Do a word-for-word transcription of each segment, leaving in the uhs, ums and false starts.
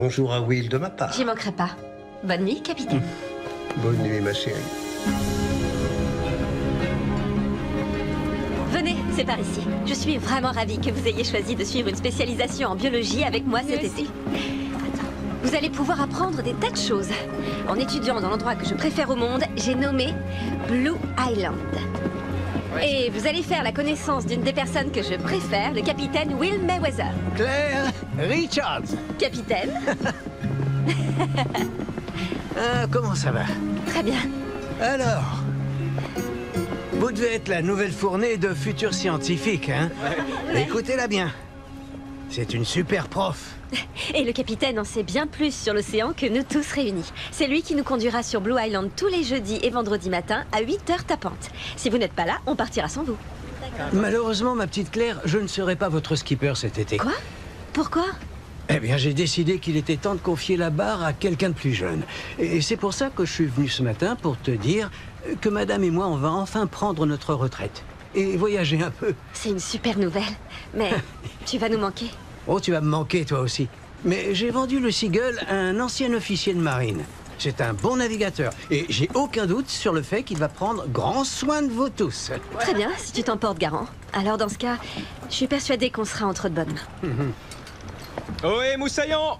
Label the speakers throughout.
Speaker 1: Bonjour à Will de ma part.
Speaker 2: J'y manquerai pas. Bonne nuit, capitaine.
Speaker 1: Bonne nuit, ma chérie.
Speaker 2: Venez, c'est par ici. Je suis vraiment ravie que vous ayez choisi de suivre une spécialisation en biologie avec moi cet été. Attends. Vous allez pouvoir apprendre des tas de choses. En étudiant dans l'endroit que je préfère au monde, j'ai nommé Blue Island. Et vous allez faire la connaissance d'une des personnes que je préfère, le capitaine Will Mayweather.
Speaker 3: Claire Richards.
Speaker 2: Capitaine.
Speaker 3: Ah, comment ça va?
Speaker 2: Très bien.
Speaker 3: Alors, vous devez être la nouvelle fournée de futurs scientifiques, hein?
Speaker 2: Ouais.
Speaker 3: Écoutez-la bien. C'est une super prof.
Speaker 2: Et le capitaine en sait bien plus sur l'océan que nous tous réunis. C'est lui qui nous conduira sur Blue Island tous les jeudis et vendredis matin à huit heures tapantes. Si vous n'êtes pas là, on partira sans vous.
Speaker 3: Malheureusement, ma petite Claire, je ne serai pas votre skipper cet été.
Speaker 2: Quoi? Pourquoi?
Speaker 3: Eh bien, j'ai décidé qu'il était temps de confier la barre à quelqu'un de plus jeune. Et c'est pour ça que je suis venu ce matin pour te dire que madame et moi, on va enfin prendre notre retraite. Et voyager un peu.
Speaker 2: C'est une super nouvelle. Mais tu vas nous manquer.
Speaker 3: Oh, tu vas me manquer, toi aussi. Mais j'ai vendu le Seagull à un ancien officier de marine. C'est un bon navigateur. Et j'ai aucun doute sur le fait qu'il va prendre grand soin de vous tous.
Speaker 2: Très bien, si tu t'en portes garant. Alors dans ce cas, je suis persuadée qu'on sera entre de bonnes mains.
Speaker 4: Ohé, Moussaillon!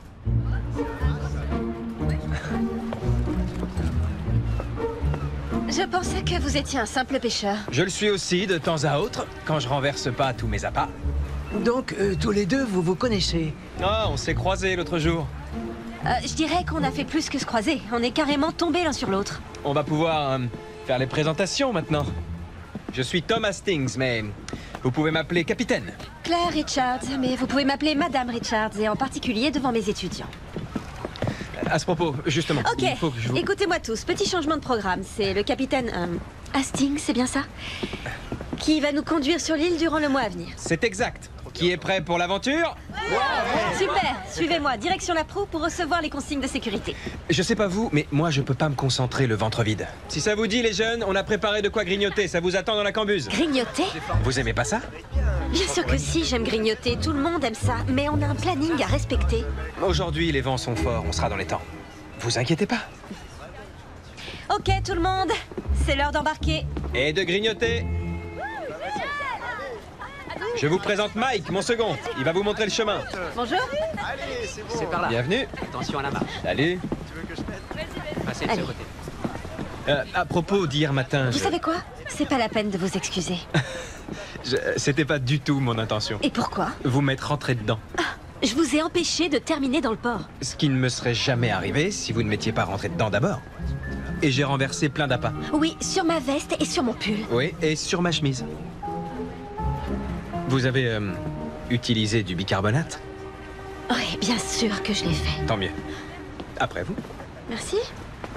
Speaker 2: Je pensais que vous étiez un simple pêcheur.
Speaker 4: Je le suis aussi de temps à autre, quand je renverse pas tous mes appâts.
Speaker 3: Donc, euh, tous les deux, vous vous connaissez?
Speaker 4: Ah, on s'est croisés l'autre jour.
Speaker 2: Euh, je dirais qu'on a fait plus que se croiser. On est carrément tombés l'un sur l'autre.
Speaker 4: On va pouvoir euh, faire les présentations maintenant. Je suis Tom Hastings, mais vous pouvez m'appeler capitaine.
Speaker 2: Claire Richards, mais vous pouvez m'appeler Madame Richards, et en particulier devant mes étudiants.
Speaker 4: À ce propos, justement,
Speaker 2: Ok,
Speaker 4: il faut que je vous...
Speaker 2: écoutez-moi tous, petit changement de programme. C'est le capitaine euh, Hastings, c'est bien ça? Qui va nous conduire sur l'île durant le mois à venir.
Speaker 4: C'est exact. Qui est prêt pour l'aventure?
Speaker 2: Super, suivez-moi, direction la proue pour recevoir les consignes de sécurité.
Speaker 4: Je sais pas vous, mais moi je peux pas me concentrer le ventre vide. Si ça vous dit les jeunes, on a préparé de quoi grignoter, ça vous attend dans la cambuse.
Speaker 2: Grignoter?
Speaker 4: Vous aimez pas ça?
Speaker 2: Bien sûr que si, j'aime grignoter, tout le monde aime ça, mais on a un planning à respecter.
Speaker 4: Aujourd'hui les vents sont forts, on sera dans les temps. Vous inquiétez pas.
Speaker 2: Ok tout le monde, c'est l'heure d'embarquer.
Speaker 4: Et de grignoter. Je vous présente Mike, mon second. Il va vous montrer le chemin.
Speaker 2: Bonjour.
Speaker 5: C'est par là.
Speaker 4: Bienvenue.
Speaker 5: Attention à la marche.
Speaker 4: Salut.
Speaker 5: Passez de
Speaker 2: Allez.
Speaker 5: ce côté.
Speaker 4: Euh, à propos d'hier matin,
Speaker 2: Vous
Speaker 4: je-
Speaker 2: savez quoi? C'est pas la peine de vous excuser.
Speaker 4: je- c'était pas du tout mon intention.
Speaker 2: Et pourquoi?
Speaker 4: Vous m'êtes rentré dedans.
Speaker 2: Je vous ai empêché de terminer dans le port.
Speaker 4: Ce qui ne me serait jamais arrivé si vous ne m'étiez pas rentré dedans d'abord. Et j'ai renversé plein d'appâts.
Speaker 2: Oui, sur ma veste et sur mon pull.
Speaker 4: Oui, et sur ma chemise. Vous avez euh, utilisé du bicarbonate?
Speaker 2: Oui, bien sûr que je l'ai fait.
Speaker 4: Tant mieux. Après vous.
Speaker 2: Merci.